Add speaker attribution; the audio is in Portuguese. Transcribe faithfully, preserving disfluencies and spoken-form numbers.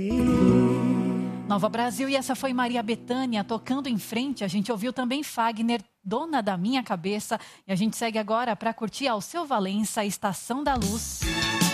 Speaker 1: Nova Brasil, e essa foi Maria Bethânia tocando em frente. A gente ouviu também Fagner, Dona da Minha Cabeça. E a gente segue agora para curtir Alceu Valença, Estação da Luz.